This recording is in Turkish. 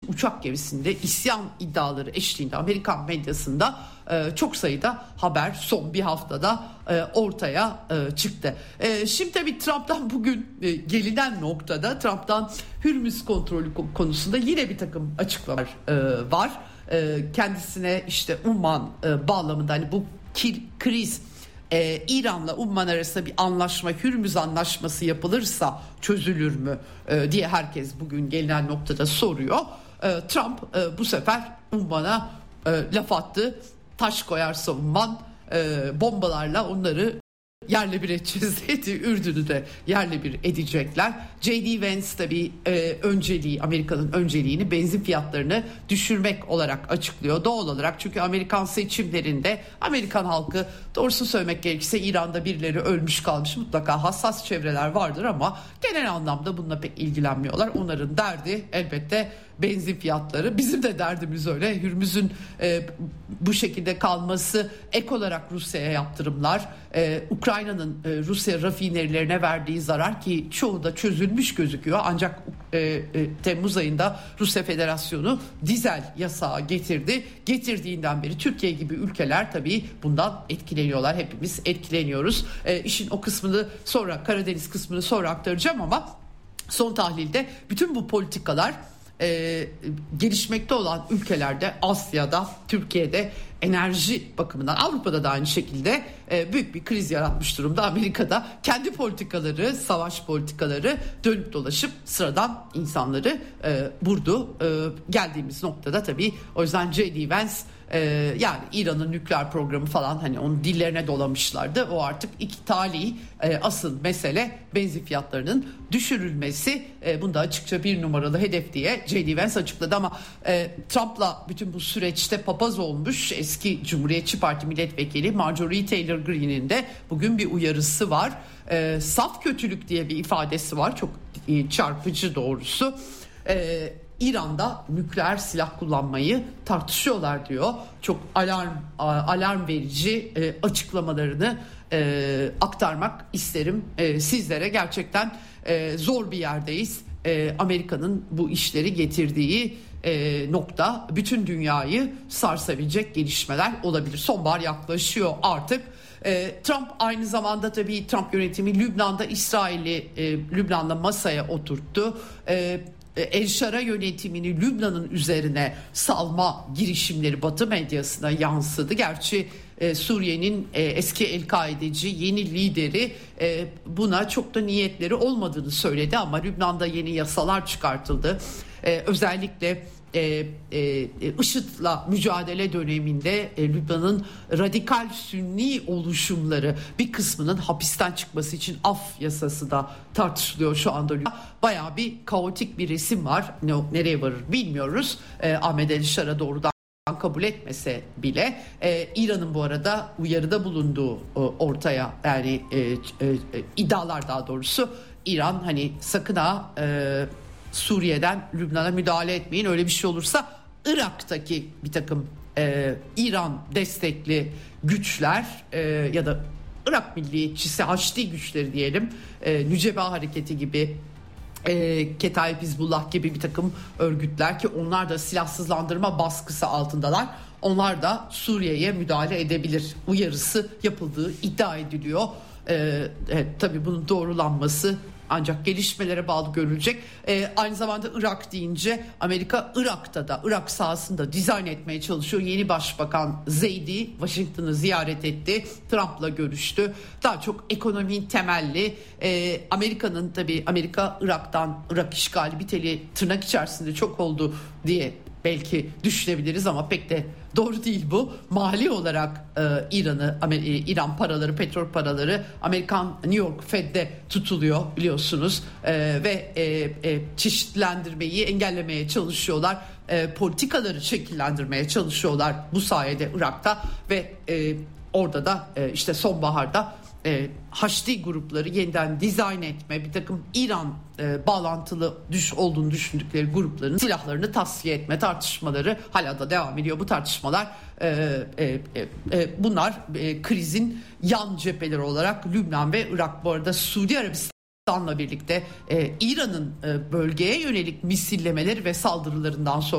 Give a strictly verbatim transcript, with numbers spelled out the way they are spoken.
uçak gemisinde isyan iddiaları eşliğinde Amerikan medyasında e, çok sayıda haber son bir haftada e, ortaya e, çıktı. E, şimdi tabii Trump'tan bugün e, gelinen noktada Trump'tan Hürmüz kontrolü konusunda yine bir takım açıklamalar e, var. E, kendisine işte Umman e, bağlamında hani bu kir, kriz Ee, İran'la Umman arasında bir anlaşma, Hürmüz anlaşması yapılırsa çözülür mü ee, diye herkes bugün gelinen noktada soruyor. Ee, Trump e, bu sefer Umman'a e, laf attı. Taş koyarsa Umman e, bombalarla onları yerle bir edeceğiz dedi. Ürdün'ü de yerle bir edecekler. J D Vance tabii e, önceliği, Amerika'nın önceliğini benzin fiyatlarını düşürmek olarak açıklıyor. Doğal olarak, çünkü Amerikan seçimlerinde Amerikan halkı, doğrusu söylemek gerekirse, İran'da birileri ölmüş kalmış, mutlaka hassas çevreler vardır ama genel anlamda bununla pek ilgilenmiyorlar. Onların derdi elbette benzin fiyatları. Bizim de derdimiz öyle. Hürmüz'ün e, bu şekilde kalması, ek olarak Rusya'ya yaptırımlar, e, Ukrayna'nın e, Rusya rafinerilerine verdiği zarar ki çoğu da çözülmüş gözüküyor. Ancak e, e, Temmuz ayında Rusya Federasyonu dizel yasağı getirdi. Getirdiğinden beri Türkiye gibi ülkeler tabii bundan etkileniyorlar. Hepimiz etkileniyoruz. E, işin o kısmını sonra, Karadeniz kısmını sonra aktaracağım ama son tahlilde bütün bu politikalar Ee, gelişmekte olan ülkelerde, Asya'da, Türkiye'de enerji bakımından, Avrupa'da da aynı şekilde e, büyük bir kriz yaratmış durumda. Amerika'da kendi politikaları, savaş politikaları dönüp dolaşıp sıradan insanları e, vurdu. E, geldiğimiz noktada tabii o yüzden J D Vance e, yani İran'ın nükleer programı falan, hani onun dillerine dolamışlardı. O artık iki tali e, asıl mesele benzin fiyatlarının düşürülmesi. E, bunda açıkça bir numaralı hedef diye J D Vance açıkladı ama e, Trump'la bütün bu süreçte papaz olmuş eski Cumhuriyetçi Parti milletvekili Marjorie Taylor Greene'in de bugün bir uyarısı var. E, saf kötülük diye bir ifadesi var. Çok e, çarpıcı doğrusu. E, İran'da nükleer silah kullanmayı tartışıyorlar diyor. Çok alarm alarm verici e, açıklamalarını e, aktarmak isterim e, sizlere. Gerçekten e, zor bir yerdeyiz. E, Amerika'nın bu işleri getirdiği e, nokta, bütün dünyayı sarsabilecek gelişmeler olabilir. Sonbahar yaklaşıyor artık. E, Trump aynı zamanda, tabii Trump yönetimi Lübnan'da İsrail'i e, Lübnan'da masaya oturttu. E, El Şara yönetimini Lübnan'ın üzerine salma girişimleri Batı medyasına yansıdı. Gerçi e, Suriye'nin e, eski El-Kaideci yeni lideri e, buna çok da niyetleri olmadığını söyledi ama Lübnan'da yeni yasalar çıkartıldı. E, özellikle E, e, IŞİD'le mücadele döneminde e, Lübnan'ın radikal Sünni oluşumları bir kısmının hapisten çıkması için af yasası da tartışılıyor şu anda. Bayağı bir kaotik bir resim var. Ne, nereye varır bilmiyoruz. E, Ahmet El Şara doğrudan kabul etmese bile e, İran'ın bu arada uyarıda bulunduğu e, ortaya, yani e, e, e, iddialar, daha doğrusu İran hani sakın ha e, Suriye'den Lübnan'a müdahale etmeyin, öyle bir şey olursa Irak'taki bir takım e, İran destekli güçler e, ya da Irak milliyetçisi Haçlı güçleri diyelim, e, Nüceba Hareketi gibi, e, Ketaib Hizbullah gibi bir takım örgütler ki onlar da silahsızlandırma baskısı altındalar, onlar da Suriye'ye müdahale edebilir uyarısı yapıldığı iddia ediliyor. E, evet, tabii bunun doğrulanması ancak gelişmelere bağlı görülecek. Ee, aynı zamanda Irak deyince Amerika Irak'ta da, Irak sahasında dizayn etmeye çalışıyor. Yeni Başbakan Zeydi Washington'ı ziyaret etti. Trump'la görüştü. Daha çok ekonomi temelli. Ee, Amerika'nın tabii Amerika Irak'tan, Irak işgali biteli tırnak içerisinde çok oldu diye belki düşünebiliriz ama pek de doğru değil bu. Mali olarak e, İran'ı, e, İran paraları, petrol paraları Amerikan New York Fed'de tutuluyor biliyorsunuz e, ve e, e, çeşitlendirmeyi engellemeye çalışıyorlar. E, politikaları şekillendirmeye çalışıyorlar bu sayede Irak'ta ve e, orada da e, işte sonbaharda E, Haçlı grupları yeniden dizayn etme, bir takım İran e, bağlantılı düş olduğunu düşündükleri grupların silahlarını tasfiye etme tartışmaları hala da devam ediyor. Bu tartışmalar e, e, e, bunlar e, krizin yan cepheleri olarak Lübnan ve Irak. Bu arada Suudi Arabistan'la birlikte e, İran'ın e, bölgeye yönelik misillemeleri ve saldırılarından sonra